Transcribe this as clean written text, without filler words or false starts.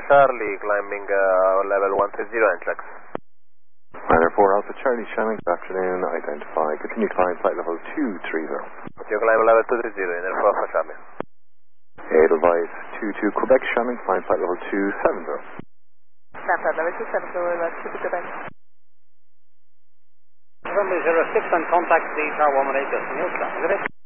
Charlie, climbing level 130 NCLEX. Niner 4 Alpha Charlie, Shannon, good afternoon, identify, continue climb flight level 230. You climb level 230, Niner 4 Alpha Charlie. Edelweiss 22 Quebec, Shannon, climb flight level 270. Climb flight level 270, Edelweiss 22 Quebec. Runway 06 and contact the Tower 118 destination.